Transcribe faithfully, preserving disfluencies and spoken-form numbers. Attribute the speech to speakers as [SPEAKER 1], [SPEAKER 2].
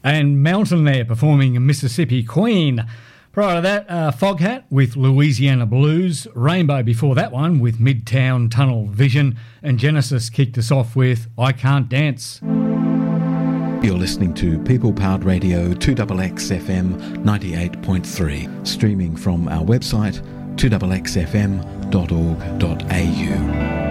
[SPEAKER 1] And Mountain there performing Mississippi Queen. Prior to that, uh, Foghat with Louisiana Blues, Rainbow before that one with Midtown Tunnel Vision, and Genesis kicked us off with I Can't Dance.
[SPEAKER 2] You're listening to People Powered Radio two X X F M ninety-eight point three, streaming from our website two x x f m dot org dot a u.